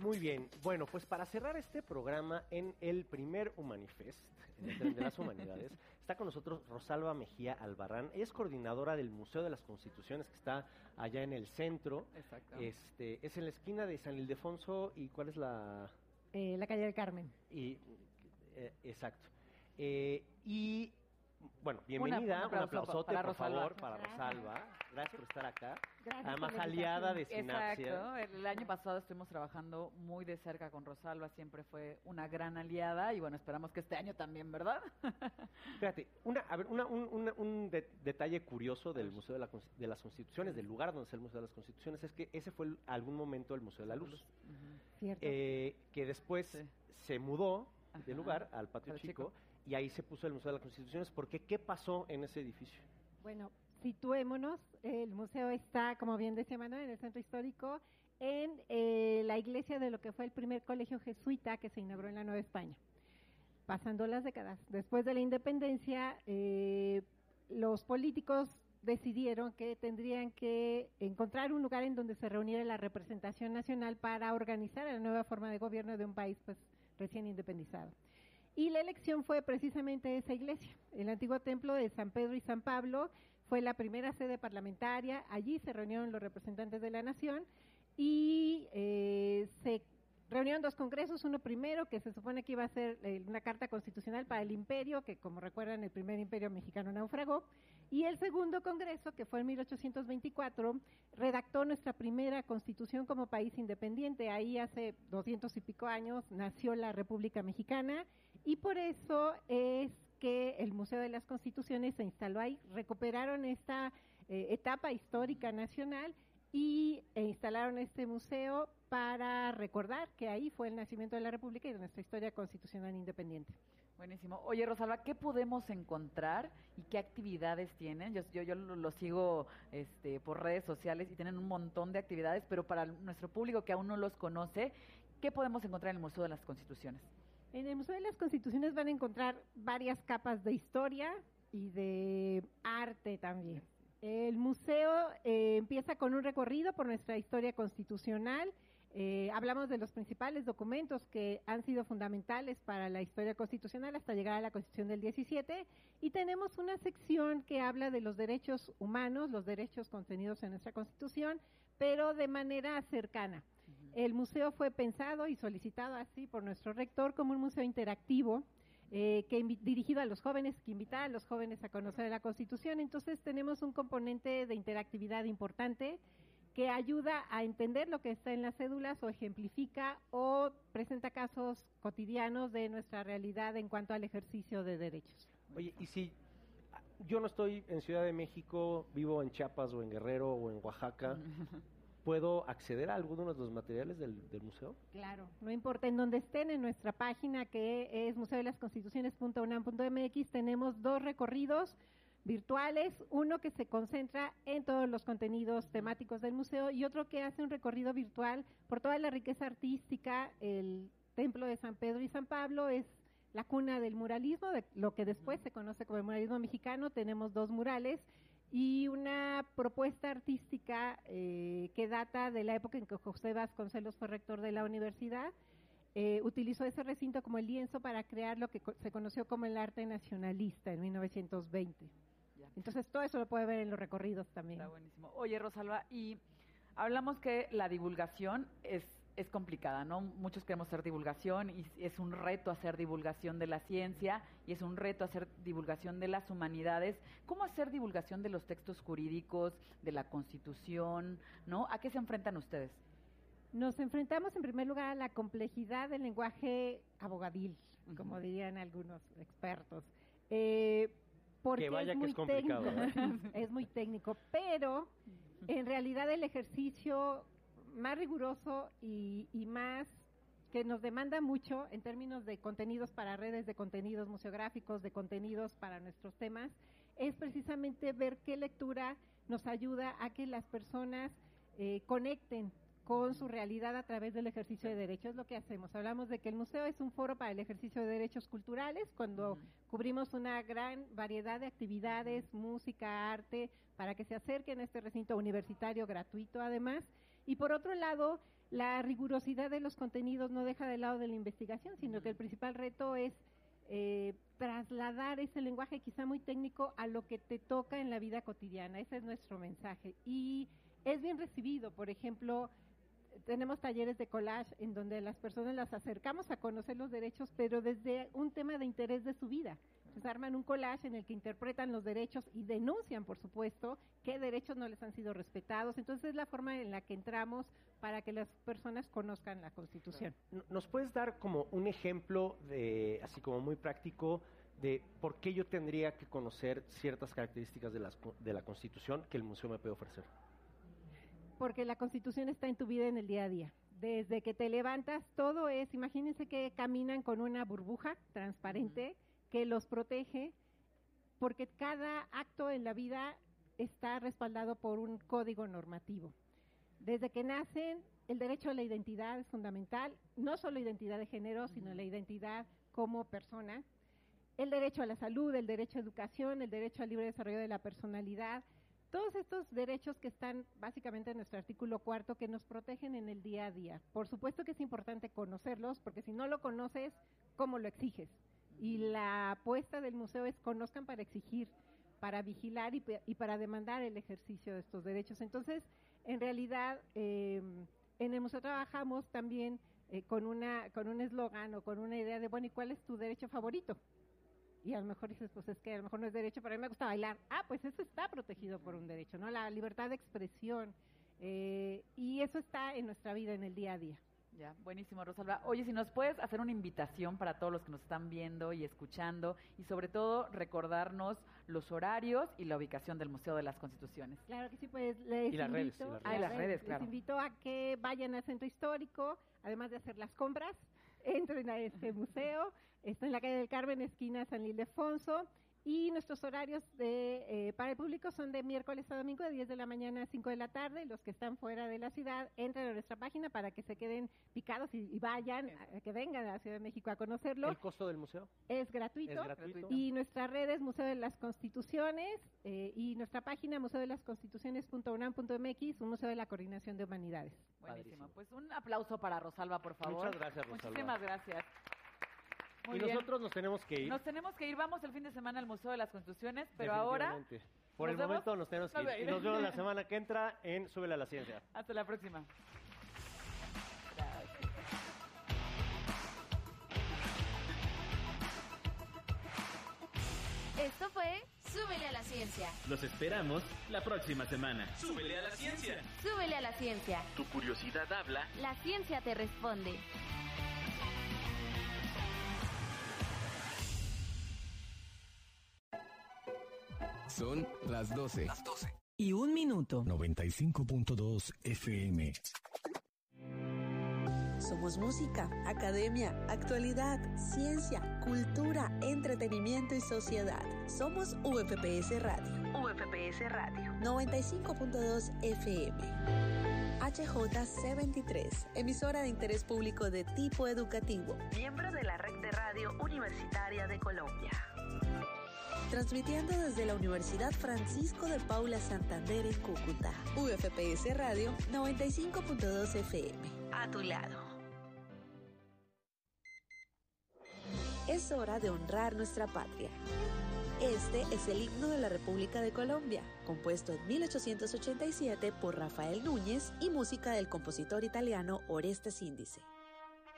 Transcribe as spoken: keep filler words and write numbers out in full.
Muy bien, bueno, pues para cerrar este programa en el primer Humanifest, en el Tren de las Humanidades, está con nosotros Rosalba Mejía Albarrán. Ella es coordinadora del Museo de las Constituciones, que está allá en el centro. Exacto. Este, es en la esquina de San Ildefonso, ¿y cuál es la...? Eh, la calle del Carmen. Y, eh, exacto. Eh, y... Bueno, bienvenida, Una- un un aplauso aplausote, para por Rosalba. favor, para Gracias. Rosalba. Gracias por estar acá. Gracias Además, por la aliada de invitación. Sinapsia. Exacto. El, el año pasado estuvimos trabajando muy de cerca con Rosalba, siempre fue una gran aliada y bueno, esperamos que este año también, ¿verdad? Fíjate, una, a ver, una, un, una- un de- detalle curioso del Museo de, la Cons- de las Constituciones, del lugar donde está el Museo de las Constituciones, es que ese fue el- algún momento el Museo de la Luz, Ujú. Cierto. eh, que después Sí. se mudó Ajá. de lugar al Patio Al Chico, Chico. y ahí se puso el Museo de las Constituciones. ¿Por qué? ¿Qué pasó en ese edificio? Bueno, situémonos. El museo está, como bien decía Manuel, en el centro histórico, en eh, la iglesia de lo que fue el primer colegio jesuita que se inauguró en la Nueva España. Pasando las décadas, después de la independencia, eh, los políticos decidieron que tendrían que encontrar un lugar en donde se reuniera la representación nacional para organizar la nueva forma de gobierno de un país pues recién independizado. Y la elección fue precisamente esa iglesia, el antiguo templo de San Pedro y San Pablo, fue la primera sede parlamentaria, allí se reunieron los representantes de la nación y eh, se reunieron dos congresos, uno primero que se supone que iba a ser eh, una carta constitucional para el imperio, que como recuerdan el primer imperio mexicano naufragó, y el segundo congreso, que fue en mil ochocientos veinticuatro, redactó nuestra primera constitución como país independiente. Ahí hace doscientos y pico años nació la República Mexicana y por eso es que el Museo de las Constituciones se instaló ahí. Recuperaron esta eh, etapa histórica nacional y e instalaron este museo para recordar que ahí fue el nacimiento de la República y de nuestra historia constitucional independiente. Buenísimo. Oye, Rosalba, ¿qué podemos encontrar y qué actividades tienen? Yo, yo, yo lo, lo sigo este, por redes sociales y tienen un montón de actividades, pero para nuestro público que aún no los conoce, ¿qué podemos encontrar en el Museo de las Constituciones? En el Museo de las Constituciones van a encontrar varias capas de historia y de arte también. El museo eh, empieza con un recorrido por nuestra historia constitucional. Eh, hablamos de los principales documentos que han sido fundamentales para la historia constitucional hasta llegar a la Constitución del diecisiete y tenemos una sección que habla de los derechos humanos, los derechos contenidos en nuestra Constitución, pero de manera cercana. Uh-huh. El museo fue pensado y solicitado así por nuestro rector como un museo interactivo, Eh, que invi- dirigido a los jóvenes, que invita a los jóvenes a conocer la Constitución. Entonces tenemos un componente de interactividad importante que ayuda a entender lo que está en las cédulas o ejemplifica o presenta casos cotidianos de nuestra realidad en cuanto al ejercicio de derechos. Oye, y si yo no estoy en Ciudad de México, vivo en Chiapas o en Guerrero o en Oaxaca, ¿puedo acceder a algunos de los materiales del, del museo? Claro, no importa en dónde estén, en nuestra página que es museo de las constituciones punto unam punto m x tenemos dos recorridos virtuales, uno que se concentra en todos los contenidos temáticos del museo y otro que hace un recorrido virtual por toda la riqueza artística. El templo de San Pedro y San Pablo es la cuna del muralismo, de lo que después se conoce como el muralismo mexicano. Tenemos dos murales y una propuesta artística eh, que data de la época en que José Vasconcelos fue rector de la universidad. Eh, utilizó ese recinto como el lienzo para crear lo que co- se conoció como el arte nacionalista en mil novecientos veinte. Ya. Entonces todo eso lo puede ver en los recorridos también. Está buenísimo. Oye, Rosalba, y hablamos que la divulgación es, es complicada, ¿no? Muchos queremos hacer divulgación y es un reto hacer divulgación de la ciencia y es un reto hacer divulgación de las humanidades. ¿Cómo hacer divulgación de los textos jurídicos, de la Constitución, ¿no? ¿A qué se enfrentan ustedes? Nos enfrentamos en primer lugar a la complejidad del lenguaje abogadil, uh-huh. como dirían algunos expertos. Eh, porque que vaya es muy que es complicado, técnico, es muy técnico, pero en realidad el ejercicio más riguroso y, y más que nos demanda mucho en términos de contenidos para redes, de contenidos museográficos, de contenidos para nuestros temas, es precisamente ver qué lectura nos ayuda a que las personas eh, conecten con su realidad a través del ejercicio de derechos. Es lo que hacemos. Hablamos de que el museo es un foro para el ejercicio de derechos culturales, cuando uh-huh. cubrimos una gran variedad de actividades, uh-huh. música, arte, para que se acerquen a este recinto universitario gratuito además. Y por otro lado, la rigurosidad de los contenidos no deja de lado de la investigación, sino que el principal reto es eh, trasladar ese lenguaje quizá muy técnico a lo que te toca en la vida cotidiana. Ese es nuestro mensaje. Y es bien recibido. Por ejemplo, tenemos talleres de collage en donde las personas las acercamos a conocer los derechos, pero desde un tema de interés de su vida. Entonces arman un collage en el que interpretan los derechos y denuncian, por supuesto, qué derechos no les han sido respetados. Entonces es la forma en la que entramos para que las personas conozcan la Constitución. ¿Nos puedes dar como un ejemplo de, así como muy práctico, de por qué yo tendría que conocer ciertas características de, las, de la Constitución que el museo me puede ofrecer? Porque la Constitución está en tu vida en el día a día. Desde que te levantas, todo es, imagínense que caminan con una burbuja transparente uh-huh. que los protege, porque cada acto en la vida está respaldado por un código normativo. Desde que nacen, el derecho a la identidad es fundamental, no solo identidad de género, uh-huh. sino la identidad como persona. El derecho a la salud, el derecho a educación, el derecho al libre desarrollo de la personalidad. Todos estos derechos que están básicamente en nuestro artículo cuarto que nos protegen en el día a día. Por supuesto que es importante conocerlos, porque si no lo conoces, ¿cómo lo exiges? Y la apuesta del museo es conozcan para exigir, para vigilar y, y para demandar el ejercicio de estos derechos. Entonces, en realidad, eh, en el museo trabajamos también eh, con una con un eslogan o con una idea de, bueno, ¿y cuál es tu derecho favorito? Y a lo mejor dices, pues es que a lo mejor no es derecho, pero a mí me gusta bailar. Ah, pues eso está protegido por un derecho, ¿no? La libertad de expresión. Eh, y eso está en nuestra vida, en el día a día. Ya, buenísimo, Rosalba. Oye, si nos puedes hacer una invitación para todos los que nos están viendo y escuchando, y sobre todo recordarnos los horarios y la ubicación del Museo de las Constituciones. Claro que sí, pues les y las invito, redes, y las redes. Ah, y las redes, claro. Les invito a que vayan al Centro Histórico, además de hacer las compras, entren a este museo. Está en la calle del Carmen, esquina San Ildefonso, y nuestros horarios de, eh, para el público son de miércoles a domingo de diez de la mañana a cinco de la tarde. Los que están fuera de la ciudad entren a nuestra página para que se queden picados y, y vayan, a, que vengan a la Ciudad de México a conocerlo. ¿El costo del museo? Es gratuito. Es gratuito. Y nuestra red es Museo de las Constituciones eh, y nuestra página museo de las constituciones punto unam punto m x, un museo de la Coordinación de Humanidades. Buenísimo. Pues un aplauso para Rosalba, por favor. Muchas gracias, Rosalba. Muchísimas gracias. Muy y bien. nosotros nos tenemos que ir. Nos tenemos que ir, vamos el fin de semana al Museo de las Constituciones, pero ahora... Por el vemos. momento nos tenemos que ir. Y nos vemos la semana que entra en Súbele a la Ciencia. Hasta la próxima. Esto fue Súbele a la Ciencia. Los esperamos la próxima semana. Súbele a la Ciencia. Súbele a la Ciencia. Tu curiosidad habla. La ciencia te responde. Son las doce. Las doce. Y un minuto. noventa y cinco punto dos F M. Somos música, academia, actualidad, ciencia, cultura, entretenimiento y sociedad. Somos U F P S Radio. U F P S Radio. noventa y cinco punto dos F M. H J C veintitrés, emisora de interés público de tipo educativo. Miembro de la Red de Radio Universitaria de Colombia. Transmitiendo desde la Universidad Francisco de Paula Santander en Cúcuta. U F P S Radio noventa y cinco punto dos F M. A tu lado. Es hora de honrar nuestra patria. Este es el himno de la República de Colombia, compuesto en mil ochocientos ochenta y siete por Rafael Núñez y música del compositor italiano Orestes Índice.